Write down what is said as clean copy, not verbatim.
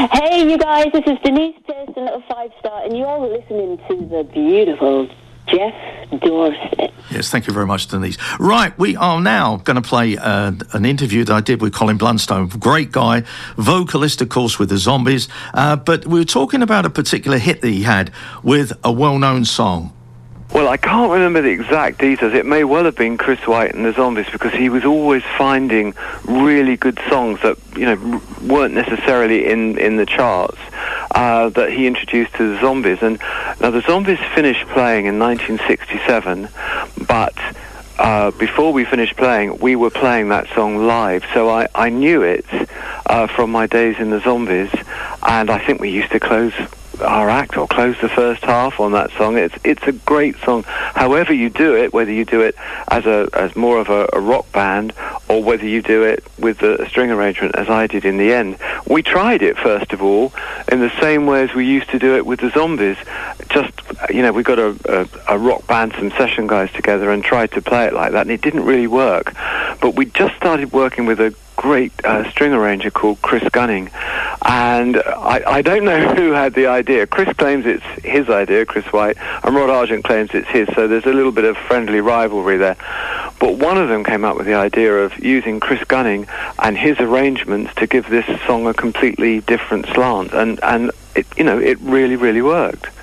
Hey, you guys, this is Denise Pearson of Five Star, and you're listening to the beautiful Jeff Dorset. Yes, thank you very much, Denise. Right, we are now going to play an interview that I did with Colin Blunstone. Great guy, vocalist, of course, with the Zombies. But we were talking about a particular hit that he had with a well-known song. Well, I can't remember the exact details. It may well have been Chris White and the Zombies, because he was always finding really good songs that, weren't necessarily in the charts, that he introduced to the Zombies. And now the Zombies finished playing in 1967, but before we finished playing, we were playing that song live. So I knew it from my days in the Zombies, and I think we used to close our act or close the first half on that song. It's a great song. However you do it, whether you do it as more of a rock band or whether you do it with a string arrangement, as I did in the end. We tried it first of all in the same way as we used to do it with the Zombies. Just we got a rock band, some session guys together, and tried to play it like that, and it didn't really work. But we just started working with a great string arranger called Chris Gunning, and I don't know who had the idea. Chris claims it's his idea, Chris White, and Rod Argent claims it's his, so there's a little bit of friendly rivalry there. But one of them came up with the idea of using Chris Gunning and his arrangements to give this song a completely different slant, and it really, really worked.